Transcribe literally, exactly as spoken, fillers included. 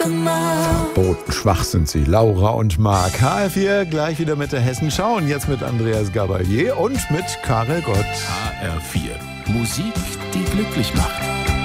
Mama. Bodenschwach sind sie, Laura und Marc. H R vier, gleich wieder mit der Hessenschau und jetzt mit Andreas Gabalier und mit Karel Gott. H R vier. Musik, die glücklich macht.